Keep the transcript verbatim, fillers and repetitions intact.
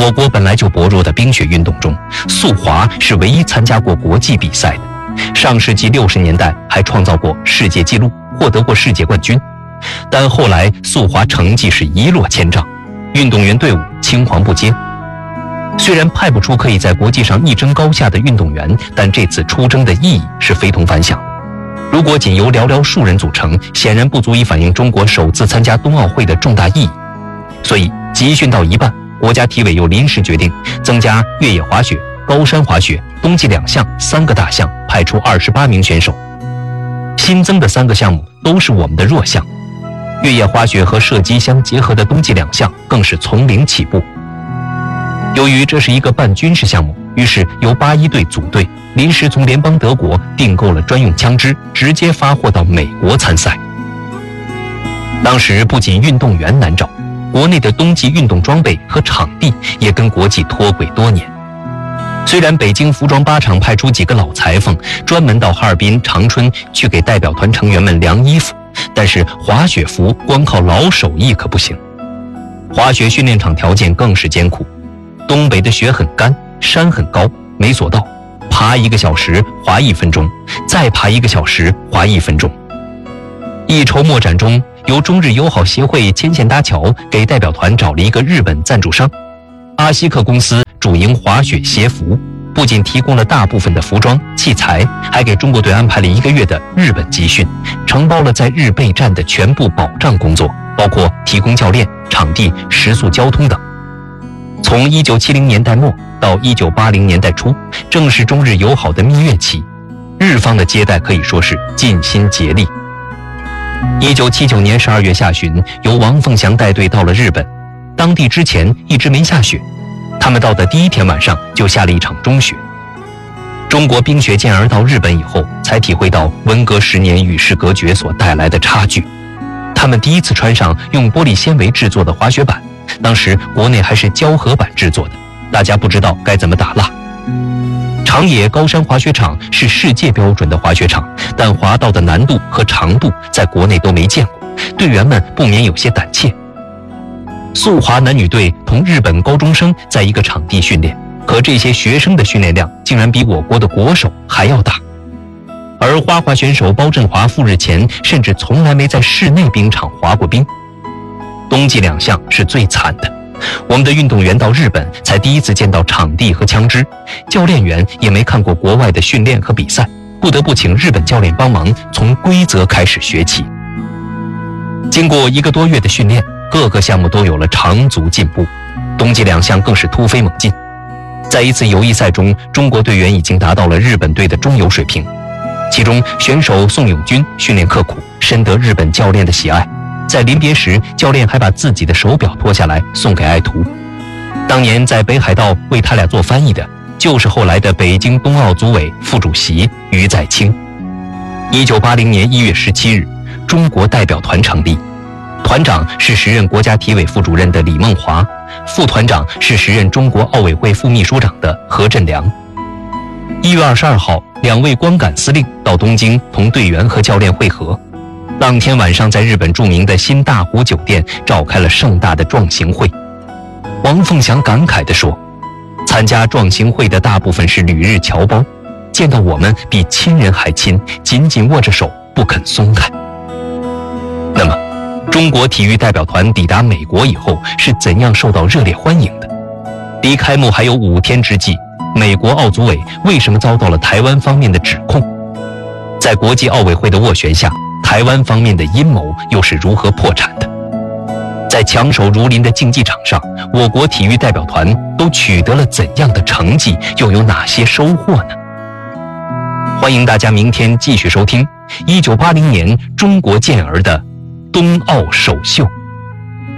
我国本来就薄弱的冰雪运动中，速滑是唯一参加过国际比赛的。上世纪六十年代还创造过世界纪录，获得过世界冠军。但后来速滑成绩是一落千丈，运动员队伍青黄不接。虽然派不出可以在国际上一争高下的运动员，但这次出征的意义是非同凡响的。如果仅由寥寥数人组成，显然不足以反映中国首次参加冬奥会的重大意义。所以集训到一半，国家体委又临时决定增加越野滑雪、高山滑雪、冬季两项三个大项，派出二十八名选手。新增的三个项目都是我们的弱项，越野滑雪和射击相结合的冬季两项更是从零起步。由于这是一个半军事项目，于是由八一队组队，临时从联邦德国订购了专用枪支，直接发货到美国参赛。当时不仅运动员难找，国内的冬季运动装备和场地也跟国际脱轨多年。虽然北京服装八厂派出几个老裁缝，专门到哈尔滨、长春去给代表团成员们量衣服，但是滑雪服光靠老手艺可不行。滑雪训练场条件更是艰苦，东北的雪很干，山很高，没索道，爬一个小时滑一分钟，再爬一个小时滑一分钟。一筹莫展中，由中日友好协会牵线搭桥，给代表团找了一个日本赞助商，阿西克公司主营滑雪鞋服，不仅提供了大部分的服装器材，还给中国队安排了一个月的日本集训，承包了在日备战的全部保障工作，包括提供教练、场地、食宿、交通等。从一九七零年代末到一九八零年代初，正是中日友好的蜜月期，日方的接待可以说是尽心竭力。一九七九年十二月下旬，由王凤祥带队到了日本，当地之前一直没下雪，他们到的第一天晚上就下了一场中雪。中国冰雪健儿到日本以后，才体会到文革十年与世隔绝所带来的差距。他们第一次穿上用玻璃纤维制作的滑雪板，当时国内还是胶合板制作的，大家不知道该怎么打蜡。长野高山滑雪场是世界标准的滑雪场，但滑道的难度和长度在国内都没见过，队员们不免有些胆怯。速滑男女队同日本高中生在一个场地训练，可这些学生的训练量竟然比我国的国手还要大。而花滑选手包振华赴日前甚至从来没在室内冰场滑过冰。冬季两项是最惨的，我们的运动员到日本才第一次见到场地和枪支，教练员也没看过国外的训练和比赛，不得不请日本教练帮忙从规则开始学起。经过一个多月的训练，各个项目都有了长足进步，冬季两项更是突飞猛进。在一次友谊赛中，中国队员已经达到了日本队的中游水平，其中选手宋永军训练刻苦，深得日本教练的喜爱。在临别时，教练还把自己的手表脱下来送给爱徒。当年在北海道为他俩做翻译的，就是后来的北京冬奥组委副主席于再清。一九八零年一月十七日，中国代表团成立，团长是时任国家体委副主任的李梦华，副团长是时任中国奥委会副秘书长的何振良。一月二十二号，两位光杆司令到东京同队员和教练会合。当天晚上，在日本著名的新大湖酒店召开了盛大的壮行会。王凤祥感慨地说，参加壮行会的大部分是旅日侨胞，见到我们比亲人还亲，紧紧握着手不肯松开。那么中国体育代表团抵达美国以后是怎样受到热烈欢迎的？离开幕还有五天之际，美国奥组委为什么遭到了台湾方面的指控？在国际奥委会的斡旋下，台湾方面的阴谋又是如何破产的？在强手如林的竞技场上，我国体育代表团都取得了怎样的成绩，又有哪些收获呢？欢迎大家明天继续收听一九八零年中国健儿的冬奥首秀。